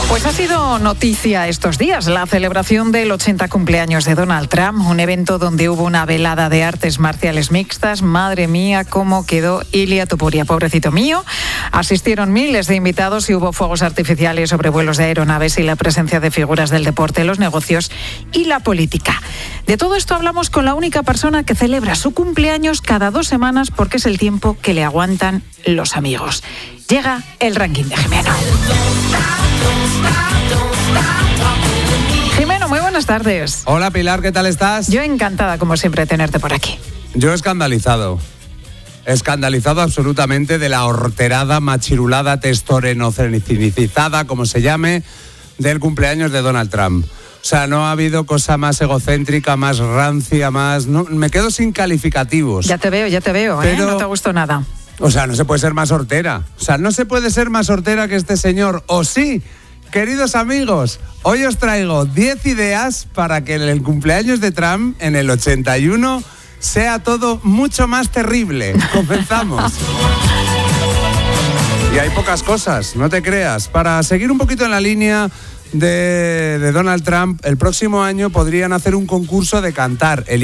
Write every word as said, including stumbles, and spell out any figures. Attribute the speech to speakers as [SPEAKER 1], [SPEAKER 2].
[SPEAKER 1] Pues ha sido noticia estos días la celebración del ochenta cumpleaños de Donald Trump, un evento donde hubo una velada de artes marciales mixtas. Madre mía, cómo quedó Ilia Topuria, pobrecito mío. Asistieron miles de invitados y hubo fuegos artificiales sobre vuelos de aeronaves y la presencia de figuras del deporte, los negocios y la política. De todo esto hablamos con la única persona que celebra su cumpleaños cada dos semanas porque es el tiempo que le aguantan los amigos. Llega el ranking de Jimeno. Jimeno, muy buenas tardes.
[SPEAKER 2] Hola Pilar, ¿qué tal estás?
[SPEAKER 1] Yo encantada, como siempre, de tenerte por aquí.
[SPEAKER 2] Yo escandalizado. Escandalizado absolutamente de la horterada, machirulada, testorenocenicizada, como se llame, del cumpleaños de Donald Trump. O sea, no ha habido cosa más egocéntrica, más rancia, más... No, me quedo sin calificativos.
[SPEAKER 1] Ya te veo, ya te veo, ¿eh?
[SPEAKER 2] Pero...
[SPEAKER 1] No te gustó nada.
[SPEAKER 2] O sea, no se puede ser más hortera. O sea, no se puede ser más hortera que este señor. ¿O sí? Queridos amigos, hoy os traigo diez ideas para que el cumpleaños de Trump en el ochenta y uno sea todo mucho más terrible. Comenzamos. Y hay pocas cosas, no te creas. Para seguir un poquito en la línea de, de Donald Trump, el próximo año podrían hacer un concurso de cantar el